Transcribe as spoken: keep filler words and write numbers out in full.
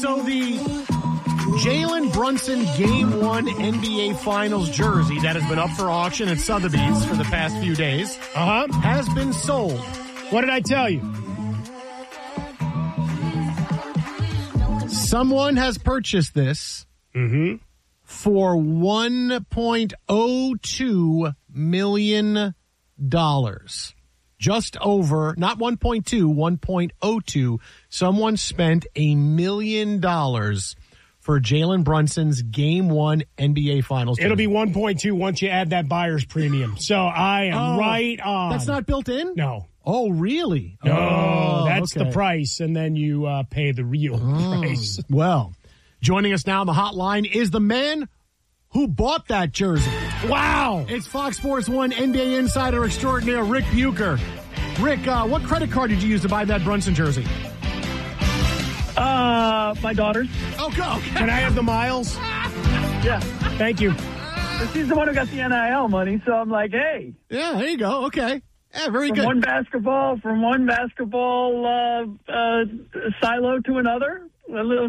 So the Jalen Brunson Game one N B A Finals jersey that has been up for auction at Sotheby's for the past few days uh-huh. has been sold. What did I tell you? Someone has purchased this mm-hmm. for one point oh two million dollars. Just over, not one point two, one point oh two. Someone spent a million dollars for Jalen Brunson's Game one N B A Finals jersey. It'll be one point two once you add that buyer's premium. So I am oh, right on. That's not built in? No. Oh, really? No, oh, that's okay. the price, and then you uh, pay the real oh, price. Well, joining us now on the hotline is the man who bought that jersey. Wow. It's Fox Sports one N B A insider extraordinaire, Rick Bucher. Rick, uh, what credit card did you use to buy that Brunson jersey? Uh, my daughter's. Oh, go. Okay. Can I have the miles? Yeah. Thank you. She's the one who got the N I L money, so I'm like, hey. Yeah, there you go. Okay. Yeah, very from good. One basketball, from one basketball uh, uh, silo to another. A little